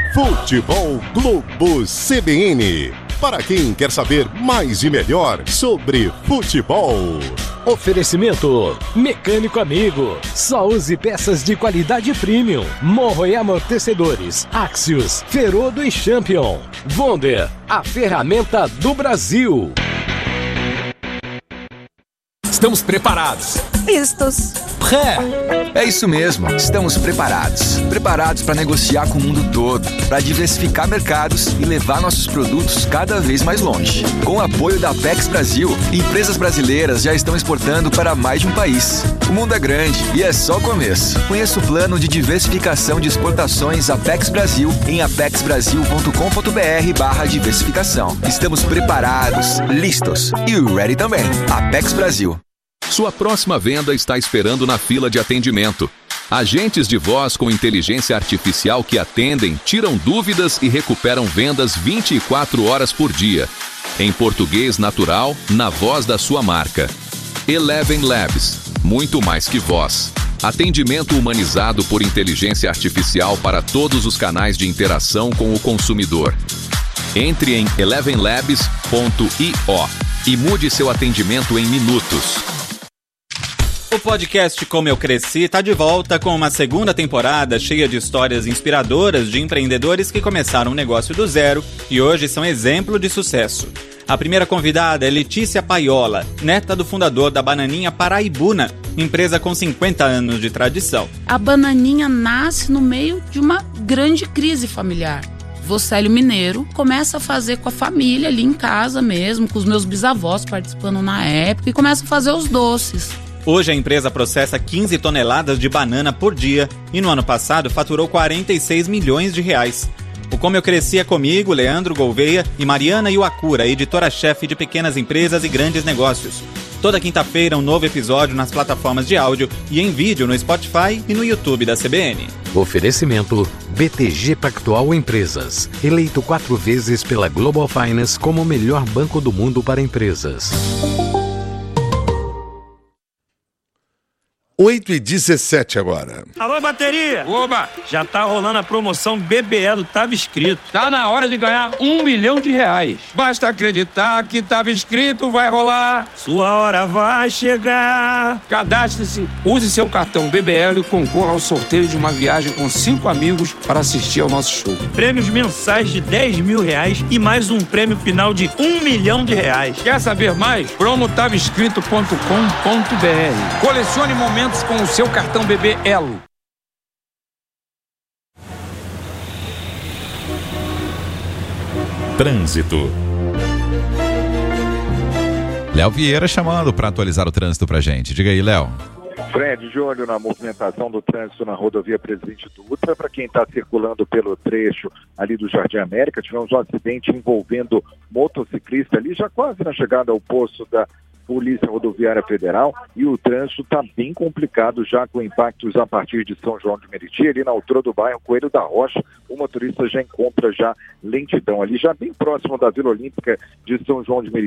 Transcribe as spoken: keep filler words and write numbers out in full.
Futebol Globo C B N. Para quem quer saber mais e melhor sobre futebol. Oferecimento Mecânico Amigo. Só use peças de qualidade premium. Morro e amortecedores. Axios, Ferodo e Champion. Wonder, a ferramenta do Brasil. Estamos preparados. Listos. Pré. É isso mesmo, estamos preparados. Preparados para negociar com o mundo todo, para diversificar mercados e levar nossos produtos cada vez mais longe. Com o apoio da Apex Brasil, empresas brasileiras já estão exportando para mais de um país. O mundo é grande e é só o começo. Conheça o plano de diversificação de exportações Apex Brasil em apexbrasil.com.br barra diversificação. Estamos preparados, listos e ready também. Apex Brasil. Sua próxima venda está esperando na fila de atendimento. Agentes de voz com inteligência artificial que atendem, tiram dúvidas e recuperam vendas vinte e quatro horas por dia. Em português natural, na voz da sua marca. Eleven Labs. Muito mais que voz. Atendimento humanizado por inteligência artificial para todos os canais de interação com o consumidor. Entre em eleven labs ponto i o e mude seu atendimento em minutos. O podcast Como Eu Cresci está de volta com uma segunda temporada cheia de histórias inspiradoras de empreendedores que começaram um negócio do zero e hoje são exemplo de sucesso. A primeira convidada é Letícia Paiola, neta do fundador da Bananinha Paraibuna, empresa com cinquenta anos de tradição. A Bananinha nasce no meio de uma grande crise familiar. Vocélio Mineiro começa a fazer com a família ali em casa mesmo, com os meus bisavós participando na época, e começa a fazer os doces. Hoje a empresa processa quinze toneladas de banana por dia e no ano passado faturou quarenta e seis milhões de reais. O Como Eu Cresci é comigo, Leandro Gouveia e Mariana Iwakura, editora-chefe de pequenas empresas e grandes negócios. Toda quinta-feira um novo episódio nas plataformas de áudio e em vídeo no Spotify e no YouTube da C B N. Oferecimento B T G Pactual Empresas. Eleito quatro vezes pela Global Finance como o melhor banco do mundo para empresas. oito e dezessete agora. Alô, bateria! Oba! Já tá rolando a promoção B B E do Tava Escrito. Tá na hora de ganhar um milhão de reais. Basta acreditar que tava escrito, vai rolar. Sua hora vai chegar. Cadastre-se, use seu cartão B B L e concorra ao sorteio de uma viagem com cinco amigos para assistir ao nosso show. Prêmios mensais de dez mil reais e mais um prêmio final de um milhão de reais. Quer saber mais? promo tava escrito ponto com ponto b r. Colecione momentos com o seu cartão B B Elo. Trânsito. Léo Vieira chamando para atualizar o trânsito pra gente. Diga aí, Léo. Fred, de olho na movimentação do trânsito na rodovia Presidente Dutra. Para quem está circulando pelo trecho ali do Jardim América, tivemos um acidente envolvendo motociclista ali, já quase na chegada ao posto da Polícia Rodoviária Federal, e o trânsito está bem complicado já com impactos a partir de São João de Meriti, ali na altura do bairro Coelho da Rocha. O motorista já encontra já lentidão ali, já bem próximo da Vila Olímpica de São João de Meriti.